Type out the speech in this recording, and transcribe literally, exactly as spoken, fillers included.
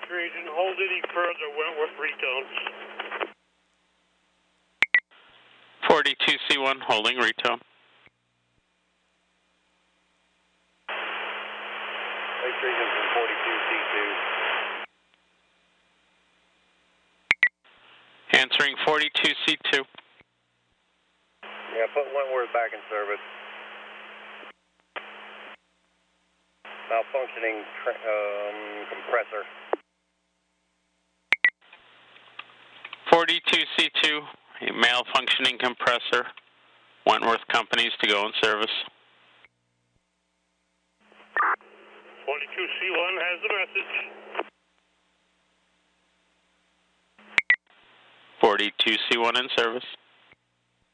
Region, hold any further, Wentworth retones. forty-two C one, holding retone. Lake Region from forty-two C two. Answering forty-two C two. Yeah, put Wentworth back in service. Malfunctioning um, compressor. forty-two C two, a malfunctioning compressor. Wentworth companies to go in service. forty-two C one has the message. forty-two C one in service.